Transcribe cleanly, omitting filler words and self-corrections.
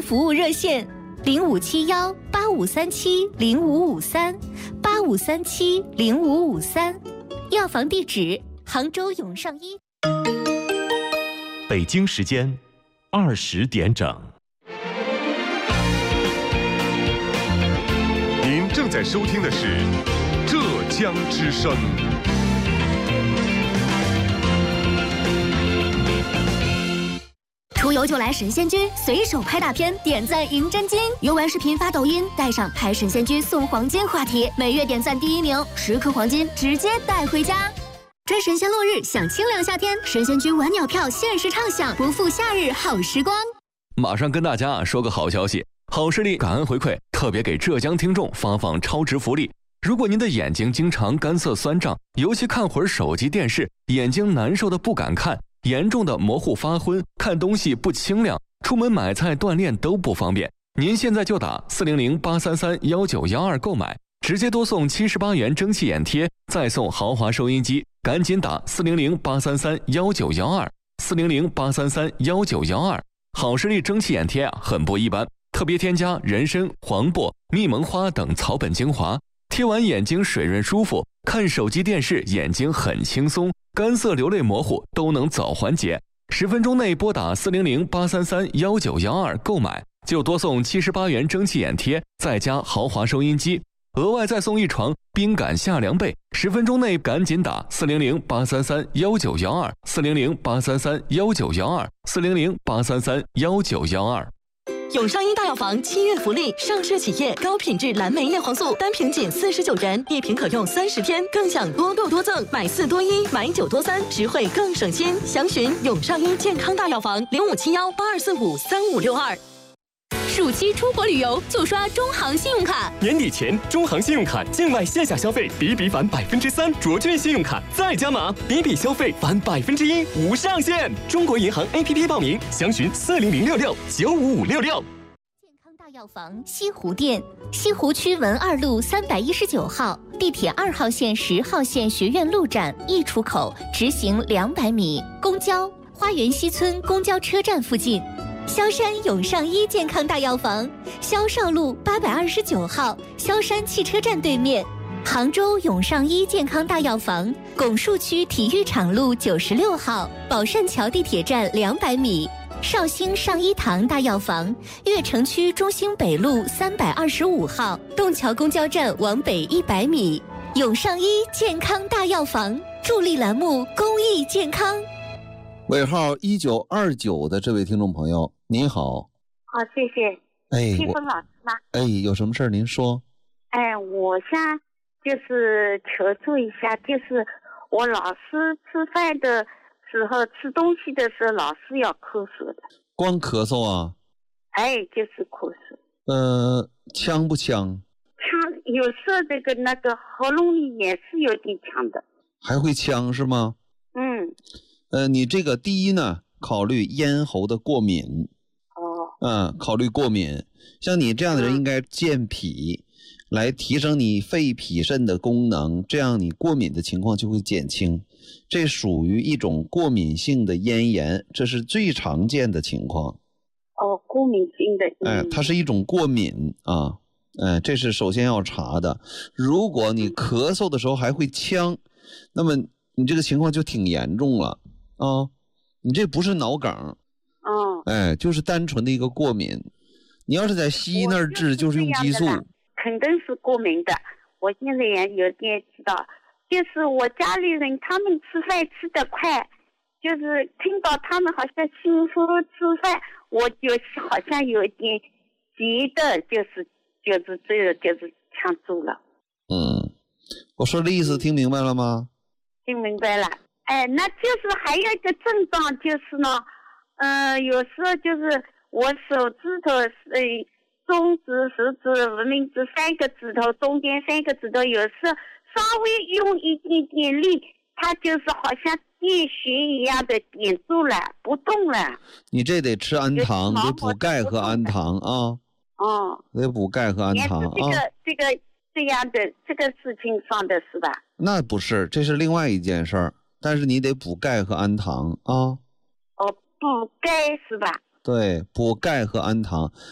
服务热线0571-8537-0553，8537-0553。药房地址：杭州永上医。 北京时间20点整。 您正在收听的是浙江之声。 出游就来神仙居，随手拍大片，点赞赢真金。游玩视频发抖音，带上拍神仙居送黄金话题，每月点赞第1名，10颗黄金直接带回家。追神仙落日，享清凉夏天，神仙居玩鸟票限时畅享，不负夏日好时光。 马上跟大家说个好消息，好视力感恩回馈，特别给浙江听众发放超值福利。如果您的眼睛经常干涩酸胀，尤其看会儿手机电视，眼睛难受的不敢看，严重的模糊发昏，看东西不清亮，出门买菜锻炼都不方便，您现在就打400-833-1912购买，直接多送78元蒸汽眼贴，再送豪华收音机，赶紧打400-833-1912，400-833-1912。好视力蒸汽眼贴很不一般，特别添加人参、黄柏、蜜蒙花等草本精华，贴完眼睛水润舒服，看手机电视眼睛很轻松，干涩流泪模糊都能早缓解。10分钟内拨打400-833-1912购买，就多送78元蒸汽眼贴，再加豪华收音机，额外再送1床冰感夏凉被。10分钟内赶紧打400-833-1912，400-833-1912，400-833-1912。 永上医大药房7月福利，上市企业高品质蓝莓叶黄素单瓶仅49元，1瓶可用30天，更享多购多赠，买4多1，买9多3，实惠更省心。详询永上医健康大药房057182453562。 暑期出国旅游就刷中航信用卡， 年底前中航信用卡境外线下消费比返3%，卓券信用卡再加码，比消费返1%，无上限。中国银行 APP 报名，详询40066-95566。 健康大药房西湖店，西湖区文二路319号，地铁2号线、10号线学院路站1出口，直行200米，公交花园西村公交车站附近。萧山永上医健康大药房，萧少路829号，萧山汽车站对面。杭州永上医健康大药房，拱墅区体育场路96号，宝善桥地铁站200米。绍兴上医堂大药房，悦城区中兴北路325号，洞桥公交站往北100米。永上医健康大药房，助力栏目公益健康。 尾号1929的这位听众朋友，您好。 好，谢谢。听风老师吗？ 有什么事儿您说。 我想就是求助一下，就是我老是吃饭的时候、吃东西的时候，老是要咳嗽的。 光咳嗽啊？ 就是咳嗽。 呛不呛？ 呛，有时候那个喉咙里也是有点呛的。 还会呛是吗？你这个第一呢，考虑咽喉的过敏。考虑过敏。像你这样的人应该健脾，来提升你肺脾肾的功能，这样你过敏的情况就会减轻。这属于一种过敏性的咽炎，这是最常见的情况。 过敏性的咽炎。 它是一种过敏啊。这是首先要查的。如果你咳嗽的时候还会呛，那么你这个情况就挺严重了啊。你这不是脑梗。就是单纯的一个过敏。你要是在西医那儿治，就是用激素。 肯定是过敏的。我现在也有点知道，就是我家里人他们吃饭吃得快，就是听到他们好像辛苦吃饭，我就好像有点急的，就是这个就是呛住了。 我说的意思听明白了吗？ 听明白了。那就是还有一个症状就是呢，有时候就是我手指头中指、食指、无名指3个指头，中间3个指头，有时候稍微用一点点力，它就是好像电穴一样的点住了，不动了。 你这得吃氨糖，得补钙和氨糖啊。得补钙和氨糖啊。 这样的这个事情上的是吧？ 那不是，这是另外一件事儿。但是你得补钙和氨糖啊。 补钙是吧？ 对，补钙和氨糖。